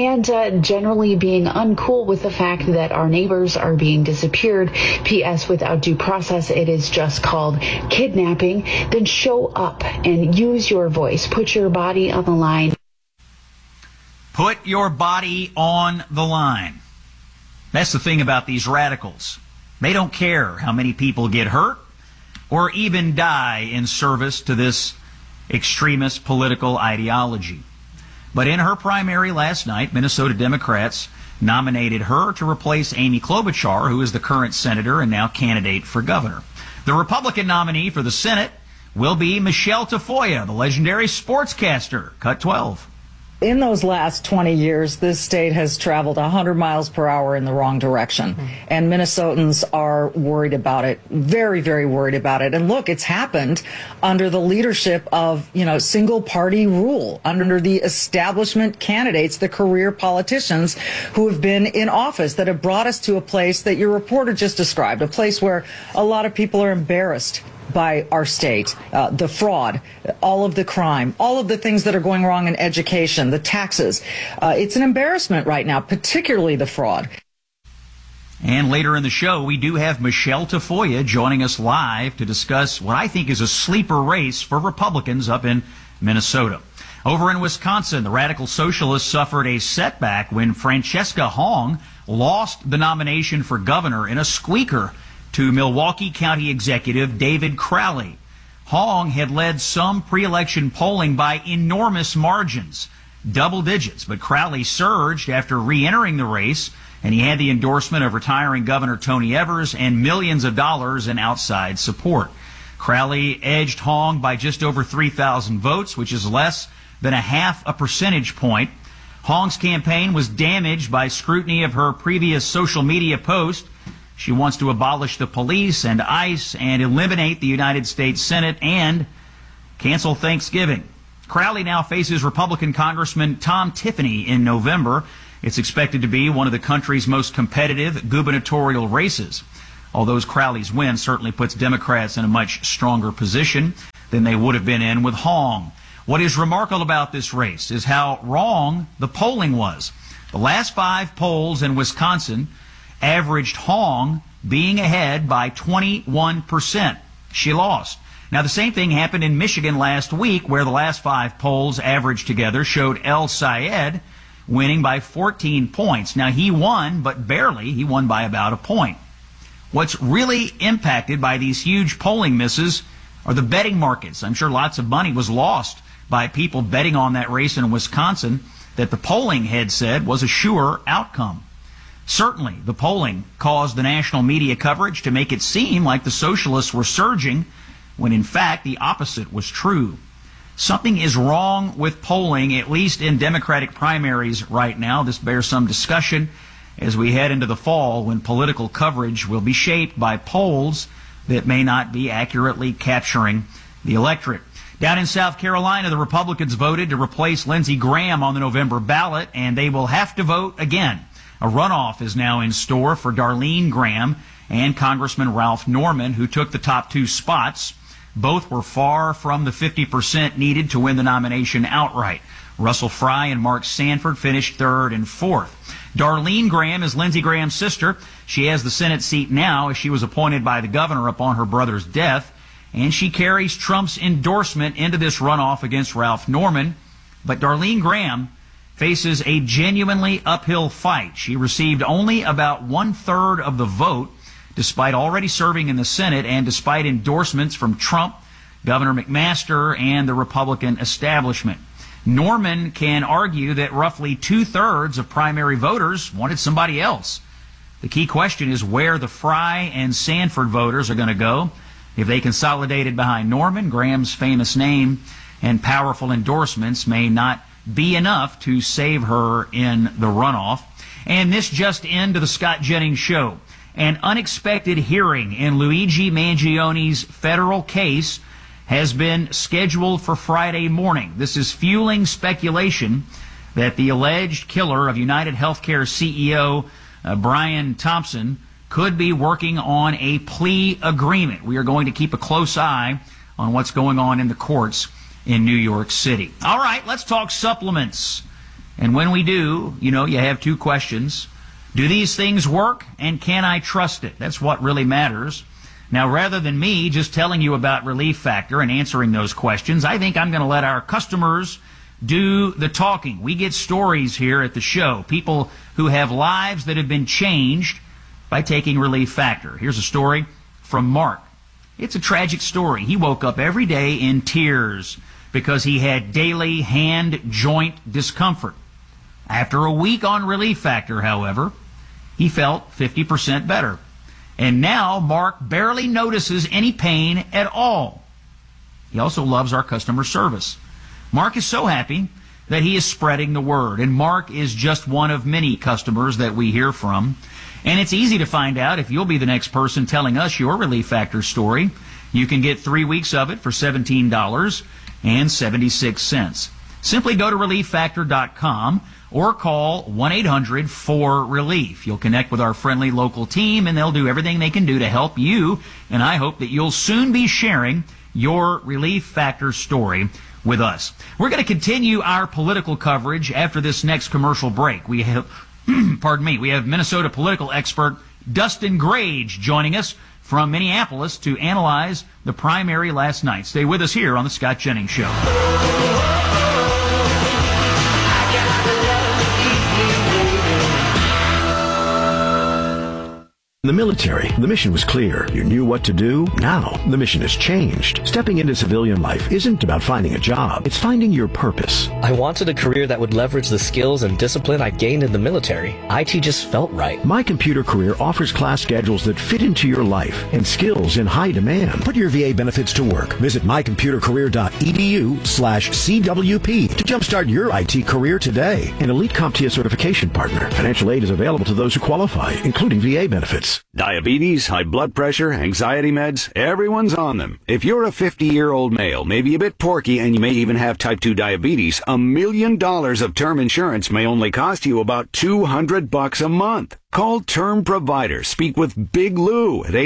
and generally being uncool with the fact that our neighbors are being disappeared, P.S. without due process, it is just called kidnapping, then show up and use your voice. Put your body on the line. Put your body on the line. That's the thing about these radicals. They don't care how many people get hurt or even die in service to this extremist political ideology. But in her primary last night, Minnesota Democrats nominated her to replace Amy Klobuchar, who is the current senator and now candidate for governor. The Republican nominee for the Senate will be Michelle Tafoya, the legendary sportscaster. Cut 12. In those last 20 years, this state has traveled 100 miles per hour in the wrong direction. And Minnesotans are worried about it, very, very worried about it. And look, it's happened under the leadership of, single party rule, under the establishment candidates, the career politicians who have been in office that have brought us to a place that your reporter just described, a place where a lot of people are embarrassed by our state, the fraud, all of the crime, all of the things that are going wrong in education, the taxes. It's an embarrassment right now, particularly the fraud. And later in the show, we do have Michelle Tafoya joining us live to discuss what I think is a sleeper race for Republicans up in Minnesota. Over in Wisconsin, the radical socialists suffered a setback when Francesca Hong lost the nomination for governor in a squeaker to Milwaukee County Executive David Crowley. Hong had led some pre-election polling by enormous margins, double digits, but Crowley surged after re-entering the race, and he had the endorsement of retiring Governor Tony Evers and millions of dollars in outside support. Crowley edged Hong by just over 3,000 votes, which is less than a half a percentage point. Hong's campaign was damaged by scrutiny of her previous social media post. She wants to abolish the police and ICE and eliminate the United States Senate and cancel Thanksgiving. Crowley now faces Republican Congressman Tom Tiffany in November. It's expected to be one of the country's most competitive gubernatorial races. Although Crowley's win certainly puts Democrats in a much stronger position than they would have been in with Hong. What is remarkable about this race is how wrong the polling was. The last 5 polls in Wisconsin averaged Hong being ahead by 21%. She lost. Now, the same thing happened in Michigan last week, where the last 5 polls averaged together showed El Sayed winning by 14 points. Now, he won, but barely. He won by about a point. What's really impacted by these huge polling misses are the betting markets. I'm sure lots of money was lost by people betting on that race in Wisconsin that the polling had said was a sure outcome. Certainly, the polling caused the national media coverage to make it seem like the socialists were surging, when in fact the opposite was true. Something is wrong with polling, at least in Democratic primaries right now. This bears some discussion as we head into the fall, when political coverage will be shaped by polls that may not be accurately capturing the electorate. Down in South Carolina, the Republicans voted to replace Lindsey Graham on the November ballot, and they will have to vote again. A runoff is now in store for Darlene Graham and Congressman Ralph Norman, who took the top 2 spots. Both were far from the 50% needed to win the nomination outright. Russell Fry and Mark Sanford finished 3rd and 4th. Darlene Graham is Lindsey Graham's sister. She has the Senate seat now, as she was appointed by the governor upon her brother's death, and she carries Trump's endorsement into this runoff against Ralph Norman. But Darlene Graham faces a genuinely uphill fight. She received only about 1/3 of the vote, despite already serving in the Senate and despite endorsements from Trump, Governor McMaster, and the Republican establishment. Norman can argue that roughly 2/3 of primary voters wanted somebody else. The key question is where the Fry and Sanford voters are going to go. If they consolidated behind Norman, Graham's famous name and powerful endorsements may not be enough to save her in the runoff. And this just into the Scott Jennings Show. An unexpected hearing in Luigi Mangioni's federal case has been scheduled for Friday morning. This is fueling speculation that the alleged killer of United Healthcare CEO Brian Thompson could be working on a plea agreement. We are going to keep a close eye on what's going on in the courts in New York City. All right, let's talk supplements. And when we do, you have 2 questions. Do these things work, and can I trust it? That's what really matters. Now, rather than me just telling you about Relief Factor and answering those questions, I think I'm going to let our customers do the talking. We get stories here at the show, people who have lives that have been changed by taking Relief Factor. Here's a story from Mark. It's a tragic story. He woke up every day in tears because he had daily hand joint discomfort. After a week on Relief Factor, however, he felt 50% better. And now Mark barely notices any pain at all. He also loves our customer service. Mark is so happy that he is spreading the word. And Mark is just one of many customers that we hear from. And it's easy to find out if you'll be the next person telling us your Relief Factor story. You can get 3 weeks of it for $17.76. Simply go to ReliefFactor.com or call 1-800-4RELIEF. You'll connect with our friendly local team, and they'll do everything they can do to help you. And I hope that you'll soon be sharing your Relief Factor story with us. We're going to continue our political coverage after this next commercial break. We have, we have Minnesota political expert Dustin Grage joining us from Minneapolis to analyze the primary last night. Stay with us here on the Scott Jennings Show. In the military, the mission was clear. You knew what to do. Now, the mission has changed. Stepping into civilian life isn't about finding a job. It's finding your purpose. I wanted a career that would leverage the skills and discipline I gained in the military. IT just felt right. My Computer Career offers class schedules that fit into your life and skills in high demand. Put your VA benefits to work. Visit mycomputercareer.edu/CWP to jumpstart your IT career today. An elite CompTIA certification partner. Financial aid is available to those who qualify, including VA benefits. Diabetes, high blood pressure, anxiety meds, everyone's on them. If you're a 50-year-old male, maybe a bit porky, and you may even have type 2 diabetes, $1 million of term insurance may only cost you about $200 a month. Call Term Provider. Speak with Big Lou at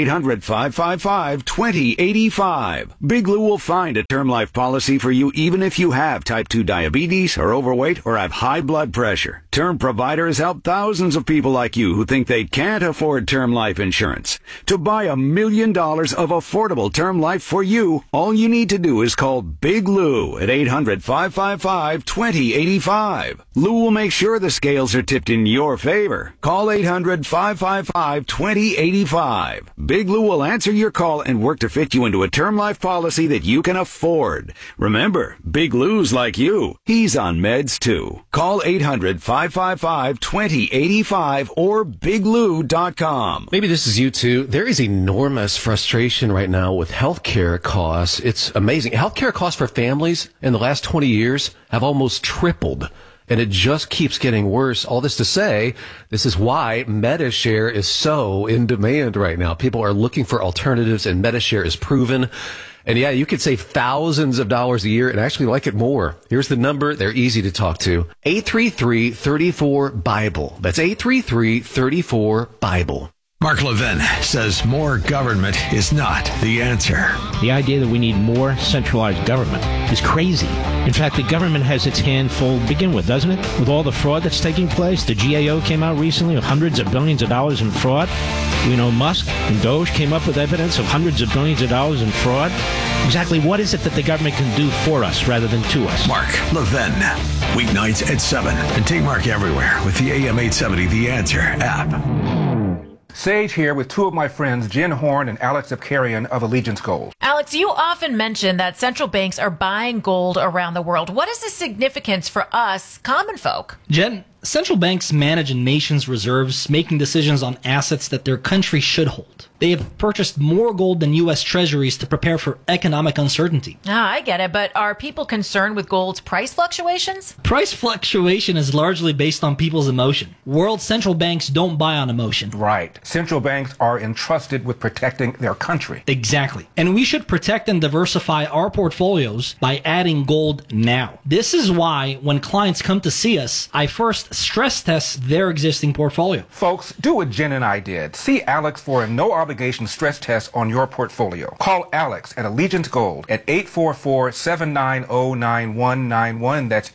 800-555-2085. Big Lou will find a term life policy for you even if you have type 2 diabetes, are overweight, or have high blood pressure. Term Provider has helped thousands of people like you who think they can't afford term life insurance. To buy $1 million of affordable term life for you, all you need to do is call Big Lou at 800-555-2085. Lou will make sure the scales are tipped in your favor. Call 800-555-2085. Big Lou will answer your call and work to fit you into a term life policy that you can afford. Remember, Big Lou's like you. He's on meds too. Call 800-555-2085 or biglou.com. Maybe this is you too. There is enormous frustration right now with healthcare costs. It's amazing. Healthcare costs for families in the last 20 years have almost tripled. And it just keeps getting worse. All this to say, this is why Medi-Share is so in demand right now. People are looking for alternatives, and Medi-Share is proven. And yeah, you could save thousands of dollars a year and actually like it more. Here's the number. They're easy to talk to. 833-34-BIBLE. That's 833-34-BIBLE. Mark Levin says more government is not the answer. The idea that we need more centralized government is crazy. In fact, the government has its hand full to begin with, doesn't it? With all the fraud that's taking place, the GAO came out recently with hundreds of billions of dollars in fraud. We know Musk and Doge came up with evidence of hundreds of billions of dollars in fraud. Exactly what is it that the government can do for us rather than to us? Mark Levin, weeknights at 7. And take Mark everywhere with the AM 870 The Answer app. Sage here with two of my friends, Jen Horn and Alex Abkarian of Allegiance Gold. Alex, you often mention that central banks are buying gold around the world. What is the significance for us, common folk? Jen, central banks manage a nation's reserves, making decisions on assets that their country should hold. They have purchased more gold than U.S. treasuries to prepare for economic uncertainty. I get it, but are people concerned with gold's price fluctuations? Price fluctuation is largely based on people's emotion. World central banks don't buy on emotion. Right. Central banks are entrusted with protecting their country. Exactly. And we should protect and diversify our portfolios by adding gold now. This is why when clients come to see us, I first stress test their existing portfolio. Folks, do what Jen and I did. See Alex for a no-obligation stress test on your portfolio. Call Alex at Allegiance Gold at 844-790-9191. That's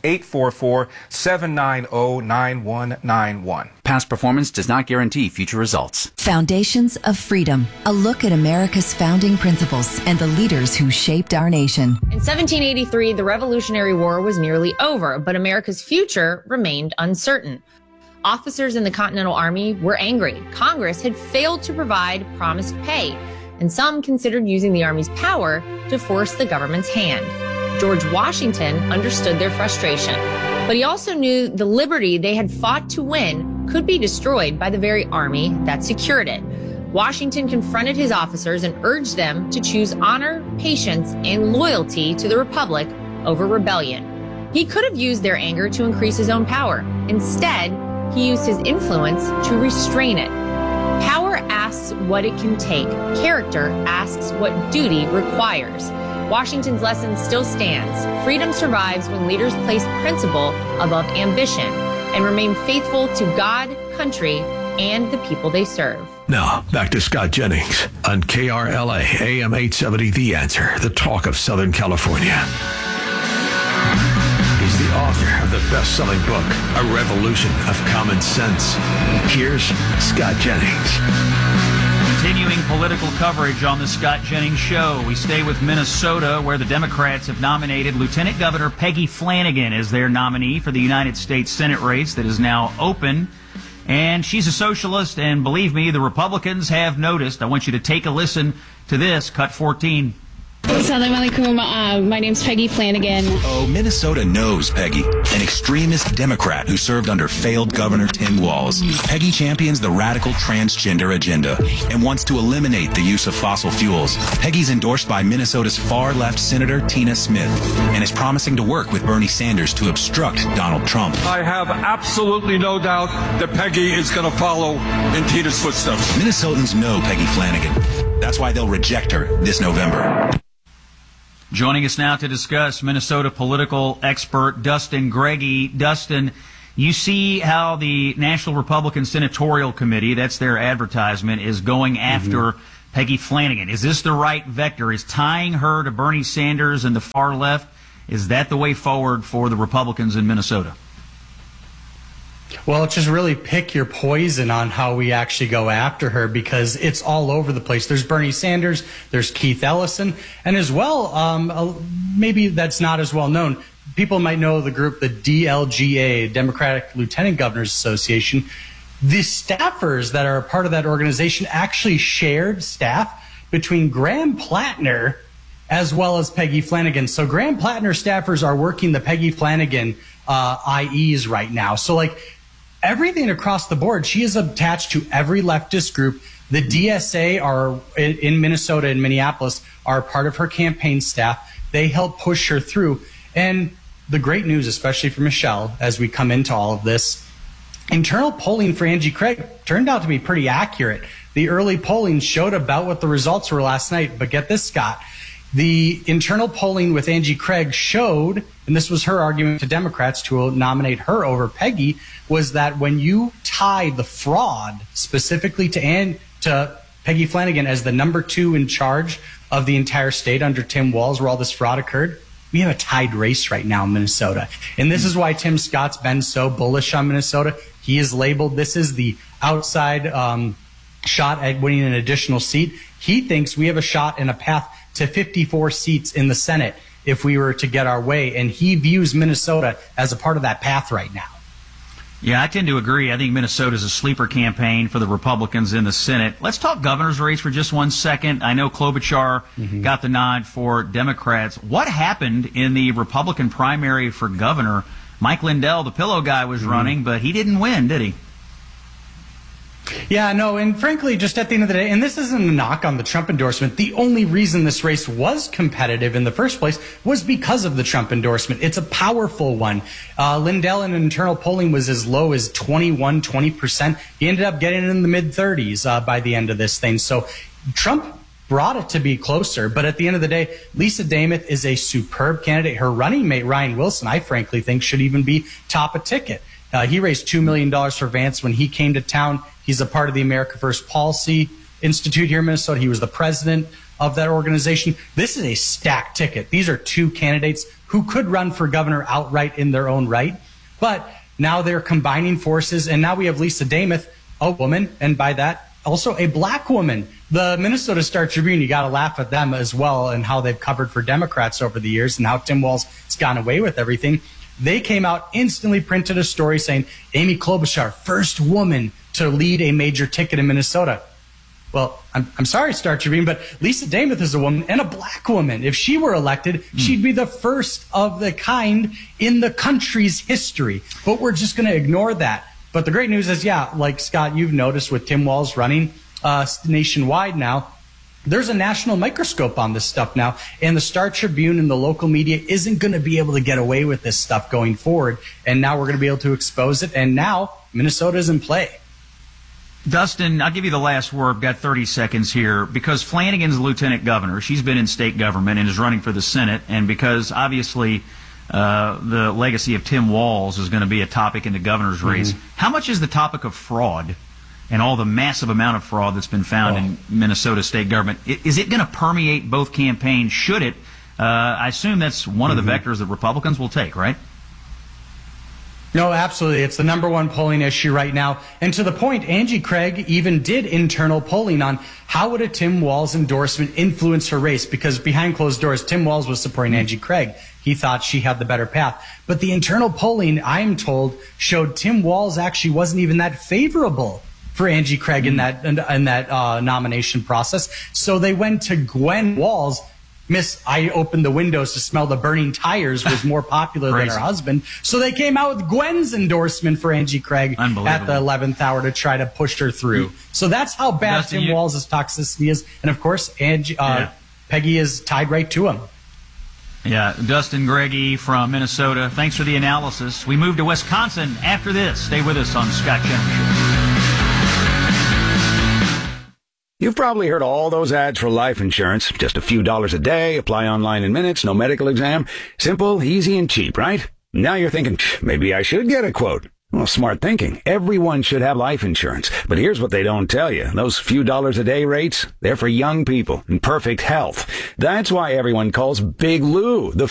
844-790-9191. Past performance does not guarantee future results. Foundations of Freedom, a look at America's founding principles and the leaders who shaped our nation. In 1783, the Revolutionary War was nearly over, but America's future remained uncertain. Officers in the Continental Army were angry. Congress had failed to provide promised pay, and some considered using the Army's power to force the government's hand. George Washington understood their frustration, but he also knew the liberty they had fought to win could be destroyed by the very army that secured it. Washington confronted his officers and urged them to choose honor, patience, and loyalty to the Republic over rebellion. He could have used their anger to increase his own power. Instead, he used his influence to restrain it. Power asks what it can take. Character asks what duty requires. Washington's lesson still stands. Freedom survives when leaders place principle above ambition and remain faithful to God, country, and the people they serve. Now, back to Scott Jennings on KRLA AM 870 The Answer, the talk of Southern California. He's the author of the best-selling book, A Revolution of Common Sense. Here's Scott Jennings. Continuing political coverage on the Scott Jennings Show. We stay with Minnesota, where the Democrats have nominated Lieutenant Governor Peggy Flanagan as their nominee for the United States Senate race that is now open. And she's a socialist, and believe me, the Republicans have noticed. I want you to take a listen to this, cut 14. Assalamu alaikum. My name's Peggy Flanagan. Oh, Minnesota knows Peggy, an extremist Democrat who served under failed Governor Tim Walz. Peggy champions the radical transgender agenda and wants to eliminate the use of fossil fuels. Peggy's endorsed by Minnesota's far-left Senator Tina Smith and is promising to work with Bernie Sanders to obstruct Donald Trump. I have absolutely no doubt that Peggy is going to follow in Tina's footsteps. Minnesotans know Peggy Flanagan. That's why they'll reject her this November. Joining us now to discuss, Minnesota political expert Dustin Greggy. Dustin, you see how the National Republican Senatorial Committee, that's their advertisement, is going after Peggy Flanagan. Is this the right vector? Is tying her to Bernie Sanders and the far left, is that the way forward for the Republicans in Minnesota? Well, just really pick your poison on how we actually go after her, because it's all over the place. There's Bernie Sanders, there's Keith Ellison, and as well, maybe that's not as well known. People might know the group, the DLGA, Democratic Lieutenant Governors Association. The staffers that are a part of that organization actually shared staff between Graham Plattner as well as Peggy Flanagan. So Graham Plattner staffers are working the Peggy Flanagan IEs right now. So like everything across the board, she is attached to every leftist group. The DSA are in Minnesota and Minneapolis are part of her campaign staff. They help push her through. And the great news, especially for Michelle, as we come into all of this, internal polling for Angie Craig turned out to be pretty accurate. The early polling showed about what the results were last night. But get this, Scott. The internal polling with Angie Craig showed, and this was her argument to Democrats to nominate her over Peggy, was that when you tie the fraud specifically to Peggy Flanagan as the number 2 in charge of the entire state under Tim Walz, where all this fraud occurred, we have a tied race right now in Minnesota. And this is why Tim Scott's been so bullish on Minnesota. He is labeled, this is the outside shot at winning an additional seat. He thinks we have a shot and a path to 54 seats in the Senate if we were to get our way. And he views Minnesota as a part of that path right now. Yeah, I tend to agree. I think Minnesota is a sleeper campaign for the Republicans in the Senate. Let's talk governor's race for just 1 second. I know Klobuchar got the nod for Democrats. What happened in the Republican primary for governor? Mike Lindell, the pillow guy, was running, but he didn't win, did he? Yeah, no, and frankly, just at the end of the day, and this isn't a knock on the Trump endorsement, the only reason this race was competitive in the first place was because of the Trump endorsement. It's a powerful one. Lindell in internal polling was as low as 20%. He ended up getting in the mid-30s by the end of this thing. So Trump brought it to be closer, but at the end of the day, Lisa Dameth is a superb candidate. Her running mate, Ryan Wilson, I frankly think should even be top a ticket. He raised $2 million for Vance when he came to town. He's a part of the America First Policy Institute here in Minnesota. He was the president of that organization. This is a stacked ticket. These are 2 candidates who could run for governor outright in their own right. But now they're combining forces, and now we have Lisa Dameth, a woman, and by that, also a black woman. The Minnesota Star Tribune, you got to laugh at them as well and how they've covered for Democrats over the years and how Tim Walz has gone away with everything. They came out, instantly printed a story saying, Amy Klobuchar, first woman to lead a major ticket in Minnesota. Well, I'm sorry, Star Tribune, but Lisa Dameth is a woman and a black woman. If she were elected, she'd be the first of the kind in the country's history. But we're just going to ignore that. But the great news is, yeah, like Scott, you've noticed with Tim Walz running nationwide now, there's a national microscope on this stuff now, and the Star Tribune and the local media isn't going to be able to get away with this stuff going forward. And now we're going to be able to expose it, and now Minnesota's in play. Dustin, I'll give you the last word. I've got 30 seconds here. Because Flanagan's the lieutenant governor, she's been in state government and is running for the Senate, and because obviously the legacy of Tim Walz is going to be a topic in the governor's race, how much is the topic of fraud and all the massive amount of fraud that's been found in Minnesota state government, is it going to permeate both campaigns? Should it? I assume that's one of the vectors that Republicans will take, right? No, absolutely. It's the number 1 polling issue right now. And to the point, Angie Craig even did internal polling on how would a Tim Walz endorsement influence her race, because behind closed doors, Tim Walz was supporting Angie Craig. He thought she had the better path. But the internal polling, I'm told, showed Tim Walz actually wasn't even that favorable for Angie Craig in that nomination process. So they went to Gwen Walz, Miss I opened the windows to smell the burning tires was more popular than her husband. So they came out with Gwen's endorsement for Angie Craig at the 11th hour to try to push her through. So that's how bad Tim Walz' toxicity is. And of course, Peggy is tied right to him. Yeah, Dustin Greggy from Minnesota. Thanks for the analysis. We move to Wisconsin after this. Stay with us on Scott Jenner Show. You've probably heard all those ads for life insurance. Just a few dollars a day, apply online in minutes, no medical exam. Simple, easy, and cheap, right? Now you're thinking, maybe I should get a quote. Well, smart thinking. Everyone should have life insurance. But here's what they don't tell you. Those few dollars a day rates, they're for young people in perfect health. That's why everyone calls Big Lou the